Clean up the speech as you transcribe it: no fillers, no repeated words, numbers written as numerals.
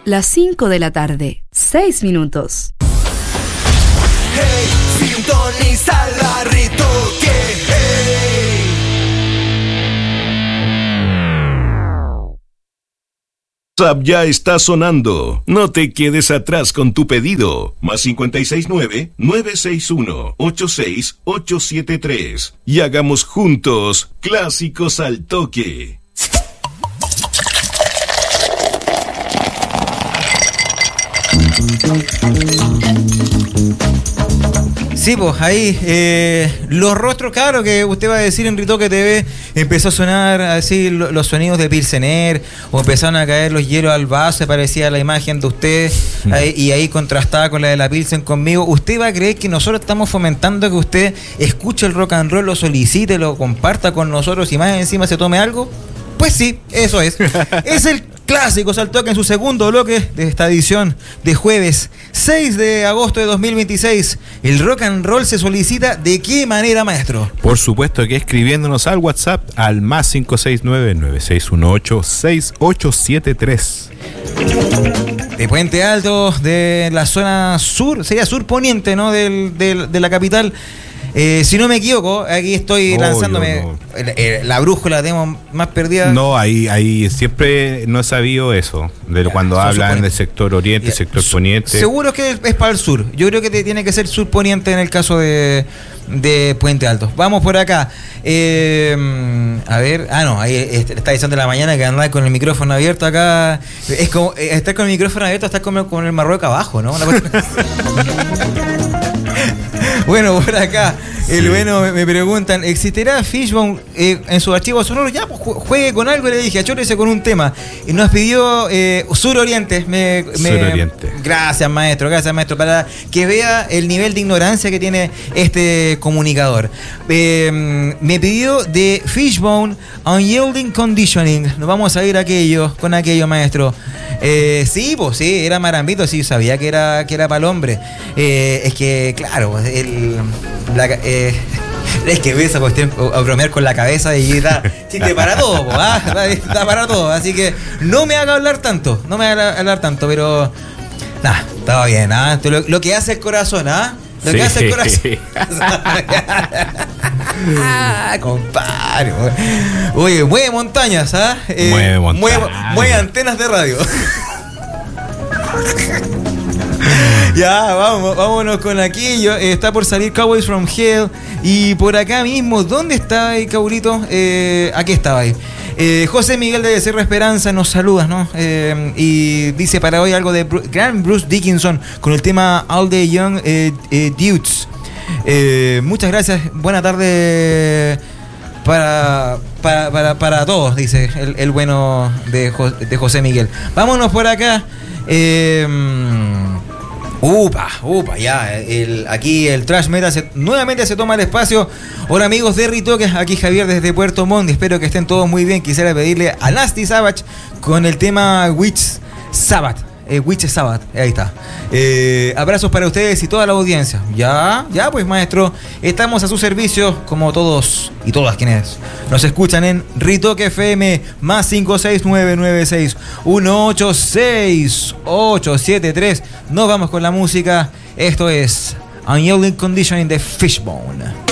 las 5 de la tarde, 6 minutos. Hey, sintoniza la Ritoque. Hey. WhatsApp ya está sonando. No te quedes atrás con tu pedido. Más 569-961-86873. Y hagamos juntos Clásicos al Toque. Sí, pues ahí los rostros, claro, que usted va a decir en Ritoque TV, empezó a sonar así los sonidos de Pilsener, o empezaron a caer los hielos al vaso, parecía la imagen de usted, y ahí contrastaba con la de la Pilsen conmigo. ¿Usted va a creer que nosotros estamos fomentando que usted escuche el rock and roll, lo solicite, lo comparta con nosotros y más encima se tome algo? Pues sí, eso es. Es el Clásicos al Toque en su segundo bloque de esta edición de jueves 6 de agosto de 2026. El rock and roll se solicita ¿de qué manera, maestro? Por supuesto que escribiéndonos al WhatsApp al más 569-9618-6873. De Puente Alto, de la zona sur, sería sur poniente, ¿no? De la capital. Si no me equivoco, aquí estoy lanzándome. No. La brújula tenemos más perdida. No, ahí siempre no he sabido eso. De cuando hablan del sector oriente, sector poniente. Seguro que es para el sur. Yo creo que tiene que ser sur poniente en el caso de Puente Alto. Vamos por acá. A ver. No, ahí está diciendo de la mañana que andar con el micrófono abierto acá. Es como estar con el micrófono abierto, estar con el Marruecos abajo, ¿no? Bueno, por acá, me preguntan, ¿existirá Fishbone en su archivo sonoro? Ya, pues, juegue con algo, le dije, achórese con un tema. Y nos pidió Sur Oriente. Sur Oriente. Gracias, maestro, para que vea el nivel de ignorancia que tiene este comunicador. Me pidió de Fishbone Unyielding Conditioning. Nos vamos a ir con aquello, maestro. Sí, pues sí, era marambito, sí, sabía que era para el hombre. Es que, claro, es que ves a cuestión a bromear con la cabeza y da chiste para todo, da para todo. Así que no me haga hablar tanto, pero nada, estaba bien, lo que hace el corazón, Lo que hace el corazón. Compadre. Oye, mueve montañas, mueve antenas de radio. Ya, vámonos con aquello. Está por salir Cowboys from Hell. Y por acá mismo, ¿dónde está ahí, Caurito? Aquí estaba ahí. José Miguel de Cerro Esperanza nos saluda, ¿no? Y dice para hoy algo de gran Bruce Dickinson con el tema All the Young Dudes. Muchas gracias. Buena tarde para todos, dice el bueno de José Miguel. Vámonos por acá. Ya, aquí el Trash Metal nuevamente se toma el espacio. Hola amigos de Ritoque, aquí Javier desde Puerto Montt, espero que estén todos muy bien. Quisiera pedirle a Nasty Savage con el tema Witch Sabbath, ahí está. Abrazos para ustedes y toda la audiencia. Ya, pues maestro, estamos a su servicio como todos y todas quienes nos escuchan en Ritoque FM más 569-9618-6873. Nos vamos con la música. Esto es Unyielding Conditioning de Fishbone.